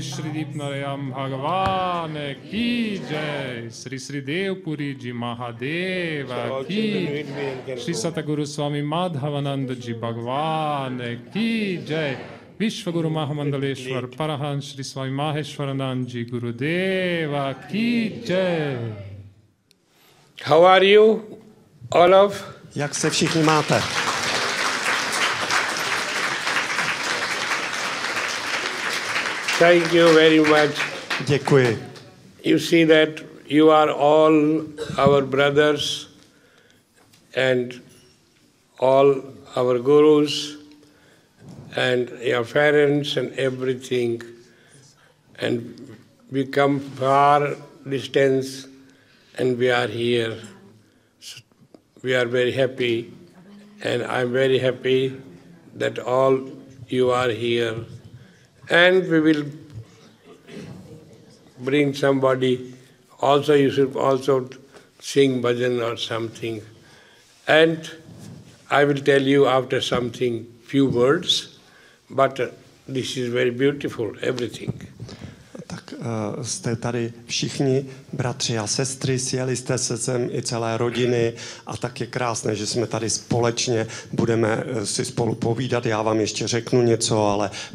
Shri Deepnarayam Bhagavan ki jai. Sri Sri Devpuri Ji Mahadeva ki. Shri Satguru Swami Madhavananda Ji Bhagavan ki jai. Vishwaguru Mahamandaleshwar Parahans Shri Swami Maheshwaranand Ji Gurudeva ki jai. How are you, all of? Jak se všichni máte? Thank you very much. Děkuji. You see that you are all our brothers and all our gurus and your parents and everything, and we come far distance and we are here. So we are very happy, and I'm very happy that all you are here. And we will bring somebody, also you should also sing bhajan or something. And I will tell you after something, few words, but this is very beautiful, everything. Tak jste tady všichni bratři a sestry, sjeli jste se sem i celé rodiny a tak je krásné, že jsme tady společně, budeme si spolu povídat. Já vám ještě řeknu něco, ale